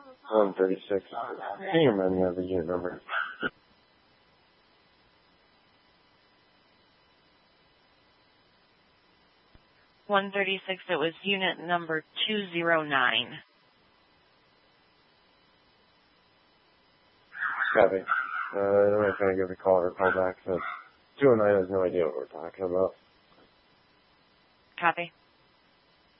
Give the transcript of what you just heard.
136. Can you remind me of the unit number? 136, it was unit number 209. Copy. I'm not going to give the caller a call back, so 209 has no idea what we're talking about. Copy.